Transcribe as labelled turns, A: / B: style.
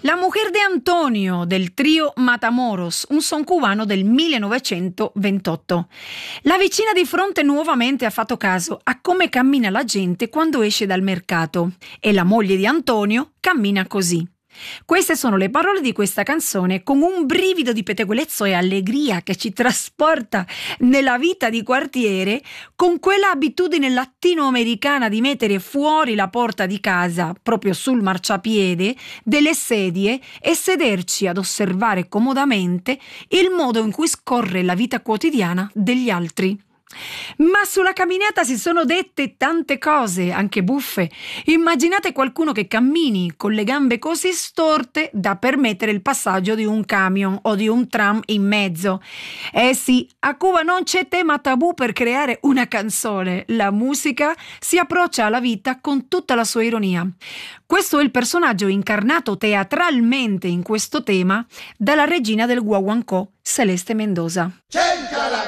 A: La Mujer de Antonio del trio Matamoros, un son cubano del 1928. La vicina di fronte nuovamente ha fatto caso a come cammina la gente quando esce dal mercato e la moglie di Antonio cammina così. Queste sono le parole di questa canzone, con un brivido di pettegolezzo e allegria che ci trasporta nella vita di quartiere, con quella abitudine latinoamericana di mettere fuori la porta di casa, proprio sul marciapiede, delle sedie e sederci ad osservare comodamente il modo in cui scorre la vita quotidiana degli altri. Ma sulla camminata si sono dette tante cose, anche buffe. Immaginate qualcuno che cammini con le gambe così storte da permettere il passaggio di un camion o di un tram in mezzo. Eh sì, a Cuba non c'è tema tabù per creare una canzone. La musica si approccia alla vita con tutta la sua ironia. Questo è il personaggio incarnato teatralmente in questo tema dalla regina del guaguancó, Celeste Mendoza.